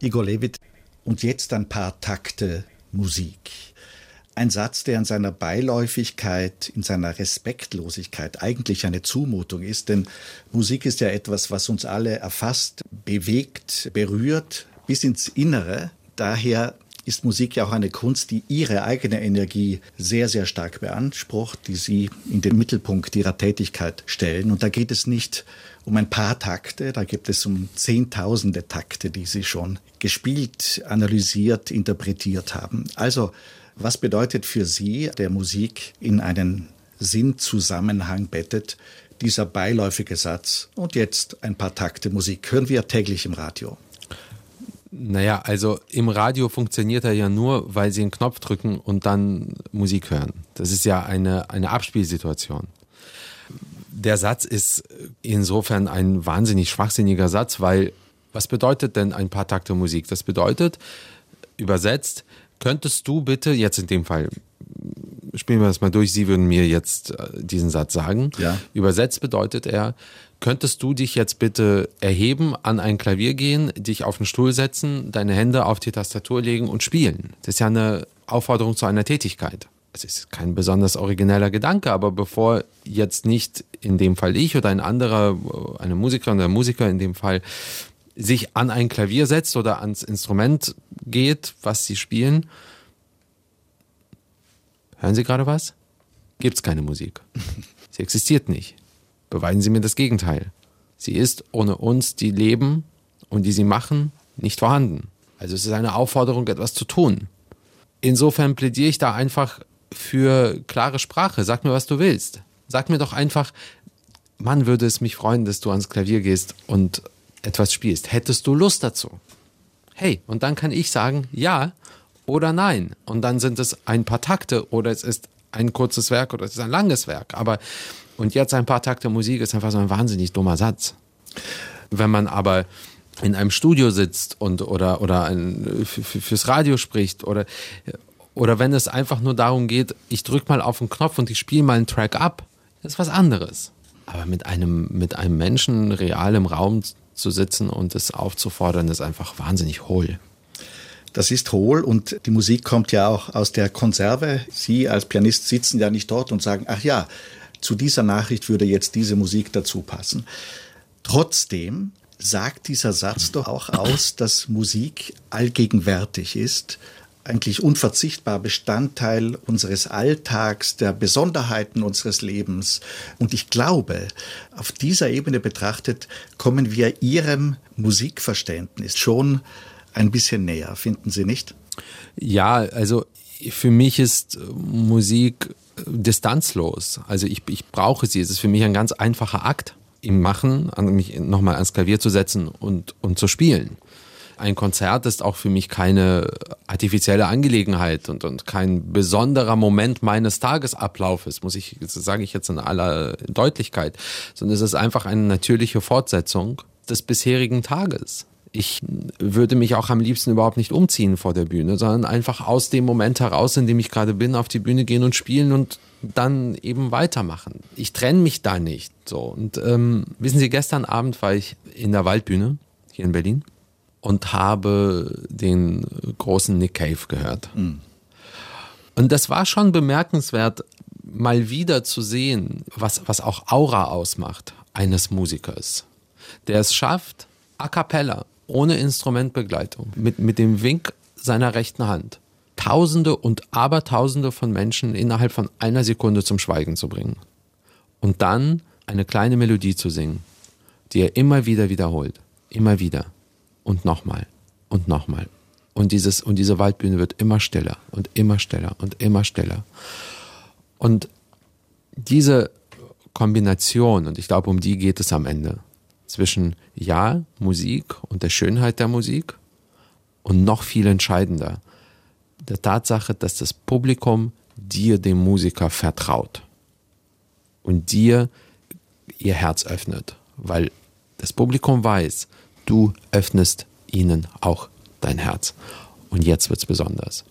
Igor Levit, und jetzt ein paar Takte Musik. Ein Satz, der in seiner Beiläufigkeit, in seiner Respektlosigkeit eigentlich eine Zumutung ist, denn Musik ist ja etwas, was uns alle erfasst, bewegt, berührt, bis ins Innere. Daher ist Musik ja auch eine Kunst, die ihre eigene Energie sehr, sehr stark beansprucht, die sie in den Mittelpunkt ihrer Tätigkeit stellen. Und da geht es nicht um ein paar Takte, da geht es um Zehntausende Takte, die sie schon gespielt, analysiert, interpretiert haben. Also, was bedeutet für Sie, der Musik in einen Sinnzusammenhang bettet, dieser beiläufige Satz? Und jetzt ein paar Takte Musik. Hören wir täglich im Radio. Naja, also im Radio funktioniert er ja nur, weil Sie einen Knopf drücken und dann Musik hören. Das ist ja eine Abspielsituation. Der Satz ist insofern ein wahnsinnig schwachsinniger Satz, weil was bedeutet denn ein paar Takte Musik? Das bedeutet, übersetzt, könntest du bitte, jetzt in dem Fall, spielen wir das mal durch, Sie würden mir jetzt diesen Satz sagen. Ja. Übersetzt bedeutet er, könntest du dich jetzt bitte erheben, an ein Klavier gehen, dich auf den Stuhl setzen, deine Hände auf die Tastatur legen und spielen. Das ist ja eine Aufforderung zu einer Tätigkeit. Es ist kein besonders origineller Gedanke, aber bevor jetzt nicht in dem Fall ich oder ein anderer, eine Musikerin oder ein Musiker in dem Fall, sich an ein Klavier setzt oder ans Instrument geht, was sie spielen. Hören Sie gerade was? Gibt's keine Musik. Sie existiert nicht. Beweisen Sie mir das Gegenteil. Sie ist ohne uns, die leben und die sie machen, nicht vorhanden. Also es ist eine Aufforderung, etwas zu tun. Insofern plädiere ich da einfach für klare Sprache. Sag mir, was du willst. Sag mir doch einfach, Mann, würde es mich freuen, dass du ans Klavier gehst und etwas spielst. Hättest du Lust dazu? Hey, und dann kann ich sagen, ja oder nein. Und dann sind es ein paar Takte oder es ist ein kurzes Werk oder es ist ein langes Werk. Aber und jetzt ein paar Takte Musik ist einfach so ein wahnsinnig dummer Satz. Wenn man aber in einem Studio sitzt und oder fürs Radio spricht oder wenn es einfach nur darum geht, ich drücke mal auf den Knopf und ich spiele mal einen Track ab, das ist was anderes. Aber mit einem Menschen real im Raum zu sitzen und es aufzufordern, ist einfach wahnsinnig hohl. Das ist hohl und die Musik kommt ja auch aus der Konserve. Sie als Pianist sitzen ja nicht dort und sagen, ach ja, zu dieser Nachricht würde jetzt diese Musik dazu passen. Trotzdem sagt dieser Satz doch auch aus, dass Musik allgegenwärtig ist, eigentlich unverzichtbar Bestandteil unseres Alltags, der Besonderheiten unseres Lebens. Und ich glaube, auf dieser Ebene betrachtet, kommen wir Ihrem Musikverständnis schon ein bisschen näher, finden Sie nicht? Ja, also für mich ist Musik distanzlos. Also ich brauche sie. Es ist für mich ein ganz einfacher Akt im Machen, mich nochmal ans Klavier zu setzen und zu spielen. Ein Konzert ist auch für mich keine artifizielle Angelegenheit und kein besonderer Moment meines Tagesablaufes, sage ich jetzt in aller Deutlichkeit, sondern es ist einfach eine natürliche Fortsetzung des bisherigen Tages. Ich würde mich auch am liebsten überhaupt nicht umziehen vor der Bühne, sondern einfach aus dem Moment heraus, in dem ich gerade bin, auf die Bühne gehen und spielen und dann eben weitermachen. Ich trenne mich da nicht. So. Und wissen Sie, gestern Abend war ich in der Waldbühne hier in Berlin und habe den großen Nick Cave gehört. Mhm. Und das war schon bemerkenswert, mal wieder zu sehen, was auch Aura ausmacht eines Musikers, der es schafft, a cappella, ohne Instrumentbegleitung, mit dem Wink seiner rechten Hand, Tausende und Abertausende von Menschen innerhalb von einer Sekunde zum Schweigen zu bringen. Und dann eine kleine Melodie zu singen, die er immer wieder wiederholt. Immer wieder. Und nochmal. Und nochmal. Und diese Waldbühne wird immer stiller und immer stiller und immer stiller. Und diese Kombination, und ich glaube, um die geht es am Ende, zwischen Musik und der Schönheit der Musik und noch viel entscheidender, der Tatsache, dass das Publikum dir, dem Musiker, vertraut und dir ihr Herz öffnet, weil das Publikum weiß, du öffnest ihnen auch dein Herz. Und jetzt wird's besonders.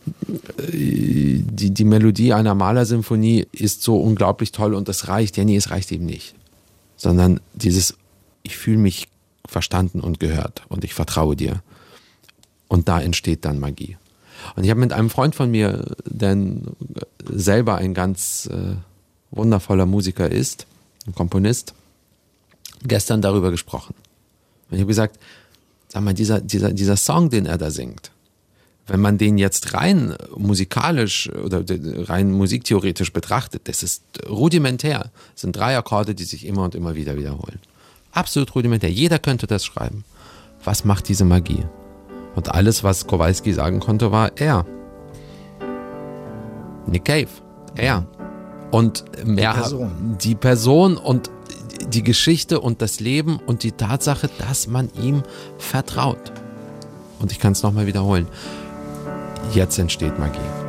Die Melodie einer Mahler-Symphonie ist so unglaublich toll und es reicht. Ja, nee, es reicht eben nicht. Sondern ich fühle mich verstanden und gehört und ich vertraue dir. Und da entsteht dann Magie. Und ich habe mit einem Freund von mir, der selber ein ganz wundervoller Musiker ist, ein Komponist, gestern darüber gesprochen. Und ich habe gesagt, sag mal, dieser Song, den er da singt, wenn man den jetzt rein musikalisch oder rein musiktheoretisch betrachtet, das ist rudimentär. Das sind 3 Akkorde, die sich immer und immer wieder wiederholen. Absolut rudimentär. Jeder könnte das schreiben. Was macht diese Magie? Und alles, was Kowalski sagen konnte, war er. Nick Cave. Er. Und mehr die Person und die Geschichte und das Leben und die Tatsache, dass man ihm vertraut. Und ich kann es nochmal wiederholen. Jetzt entsteht Magie.